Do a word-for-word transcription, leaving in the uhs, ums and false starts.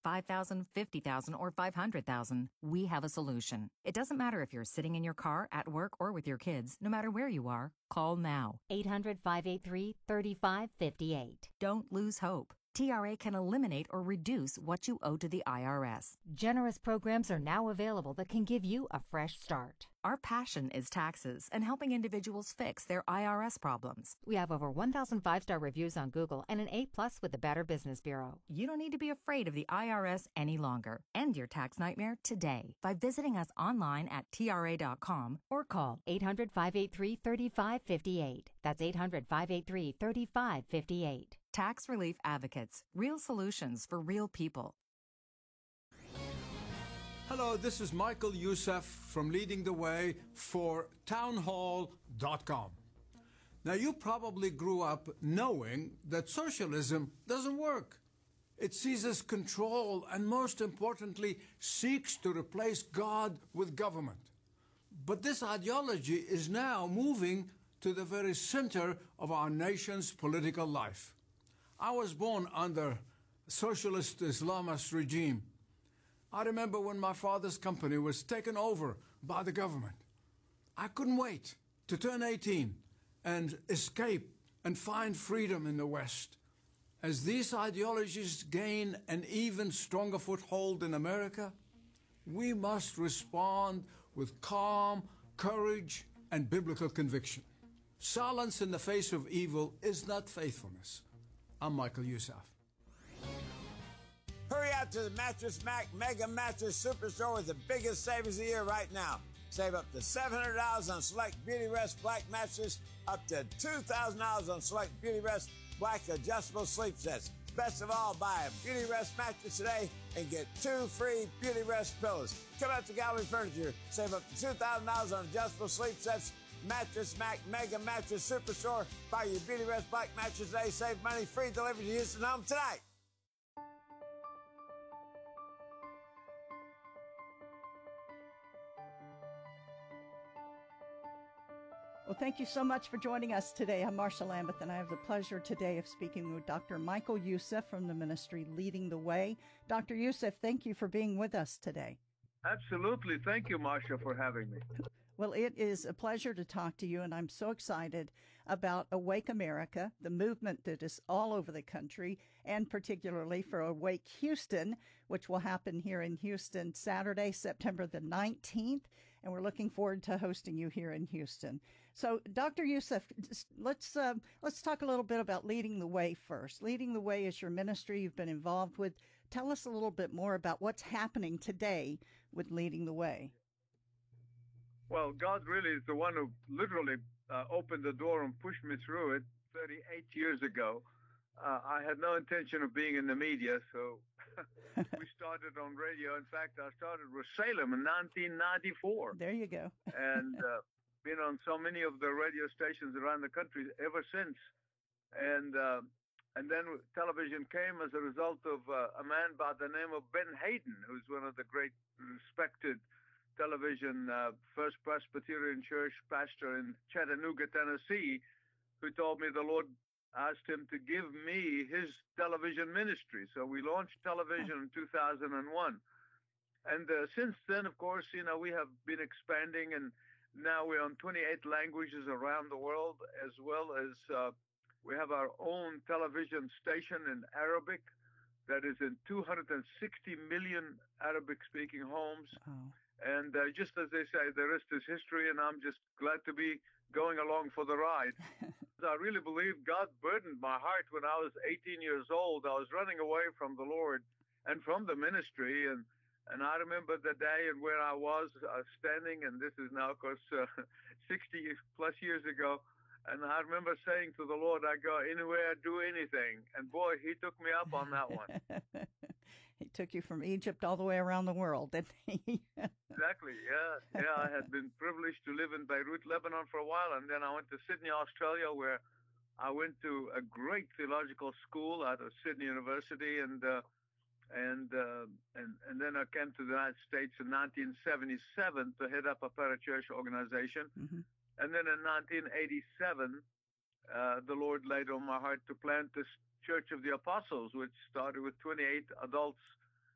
five thousand dollars, fifty thousand dollars, or five hundred thousand dollars, we have a solution. It doesn't matter if you're sitting in your car, at work, or with your kids. No matter where you are, call now. eight hundred, five eight three, three five five eight. Don't lose hope. T R A can eliminate or reduce what you owe to the I R S. Generous programs are now available that can give you a fresh start. Our passion is taxes and helping individuals fix their I R S problems. We have over one thousand five-star reviews on Google and an A plus with the Better Business Bureau. You don't need to be afraid of the I R S any longer. End your tax nightmare today by visiting us online at T R A dot com or call eight hundred, five eight three, three five five eight. That's eight hundred, five eight three, three five five eight. Tax Relief Advocates. Real solutions for real people. Hello, this is Michael Youssef from Leading the Way for townhall dot com. Now, you probably grew up knowing that socialism doesn't work. It seizes control and, most importantly, seeks to replace God with government. But this ideology is now moving to the very center of our nation's political life. I was born under a socialist Islamist regime. I remember when my father's company was taken over by the government. I couldn't wait to turn eighteen and escape and find freedom in the West. As these ideologies gain an even stronger foothold in America, we must respond with calm, courage, and biblical conviction. Silence in the face of evil is not faithfulness. I'm Michael Youssef. Hurry out to the Mattress Mac Mega Mattress Superstore with the biggest savings of the year right now. Save up to seven hundred dollars on select Beautyrest Black mattresses, up to two thousand dollars on select Beautyrest Black adjustable sleep sets. Best of all, buy a Beautyrest mattress today and get two free Beautyrest pillows. Come out to Gallery Furniture, save up to two thousand dollars on adjustable sleep sets. Mattress Mac Mega Mattress Superstore. Buy your Beautyrest Black mattress today. Save money. Free delivery to Houston home tonight. Well, thank you so much for joining us today. I'm Marsha Lambeth, and I have the pleasure today of speaking with Doctor Michael Youssef from the ministry Leading the Way. Doctor Youssef, thank you for being with us today. Absolutely. Thank you, Marsha, for having me. Well, it is a pleasure to talk to you, and I'm so excited about Awake America, the movement that is all over the country, and particularly for Awake Houston, which will happen here in Houston Saturday, September the nineteenth, and we're looking forward to hosting you here in Houston. So, Doctor Youssef, let's uh, let's talk a little bit about Leading the Way first. Leading the Way is your ministry you've been involved with. Tell us a little bit more about what's happening today with Leading the Way. Well, God really is the one who literally uh, opened the door and pushed me through it thirty-eight years ago. Uh, I had no intention of being in the media, so we started on radio. In fact, I started with Salem in nineteen ninety-four. There you go. and uh, been on so many of the radio stations around the country ever since. And uh, and then television came as a result of uh, a man by the name of Ben Hayden, who's one of the great respected television uh, First Presbyterian Church pastor in Chattanooga, Tennessee, who told me the Lord asked him to give me his television ministry. So we launched television in two thousand one. And uh, since then, of course, you know, we have been expanding, and now we're on twenty-eight languages around the world, as well as uh, we have our own television station in Arabic that is in two hundred sixty million Arabic-speaking homes. Oh. And uh, just as they say, the rest is history, and I'm just glad to be going along for the ride. I really believe God burdened my heart when I was eighteen years old. I was running away from the Lord and from the ministry, and and I remember the day and where I was uh, standing, and this is now, of course, uh, sixty plus years ago. And I remember saying to the Lord, I go anywhere, do anything. And boy, he took me up on that one. He took you from Egypt all the way around the world, didn't he? Exactly, yeah. Yeah, I had been privileged to live in Beirut, Lebanon for a while, and then I went to Sydney, Australia, where I went to a great theological school out of Sydney University, and uh, and, uh, and and then I came to the United States in nineteen seventy-seven to head up a parachurch organization. Mm-hmm. And then in nineteen eighty-seven, uh, the Lord laid on my heart to plant this Church of the Apostles, which started with twenty-eight adults